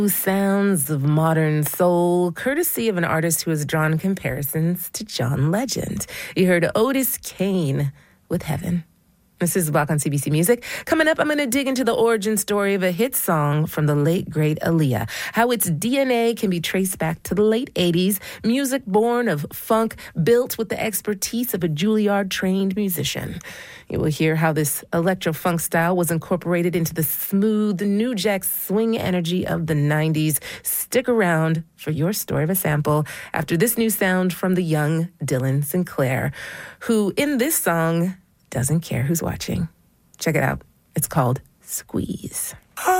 Sounds of modern soul, courtesy of an artist who has drawn comparisons to John Legend. You heard Otis Kane with Heaven. This is Block on CBC Music. Coming up, I'm going to dig into the origin story of a hit song from the late, great Aaliyah. How its DNA can be traced back to the late 80s. Music born of funk, built with the expertise of a Juilliard-trained musician. You will hear how this electro-funk style was incorporated into the smooth, new jack swing energy of the 90s. Stick around for your story of a sample after this new sound from the young Dylan Sinclair, who in this song doesn't care who's watching. Check it out. It's called Squeeze.